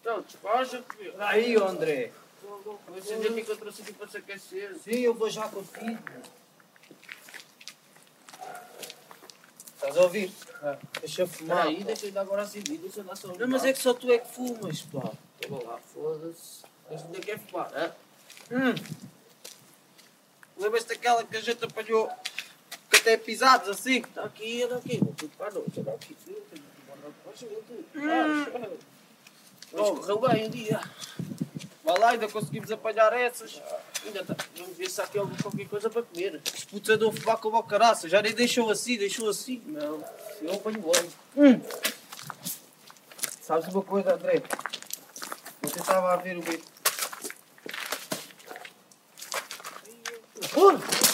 Então, despacha, filho. Aí, André. Vou acender aqui que eu trouxe aqui para se aquecer. Sim, eu vou já contigo. Estás a ouvir? Deixa eu fumar. Aí, deixa eu agora acendido, deixa eu dar só um. Não, mas é que só tu é que fumas, pá. Vamos lá, foda-se. Este ainda quer fumar, é? Lembras-te daquela que a gente apanhou que até pisados assim? Está aqui, anda aqui. Vou tudo para a noite. Anda aqui, filho. Tenho que guardar depois. Tudo. Mas correu bem um dia. Vai lá, ainda conseguimos apanhar essas. Ainda está. Vamos ver se há aqui qualquer coisa para comer. Os putos andam a fumar como o caraça. Já nem deixou assim, deixou assim. Não, eu apanho logo. Sabes uma coisa, André? Eu estava a ver o meu...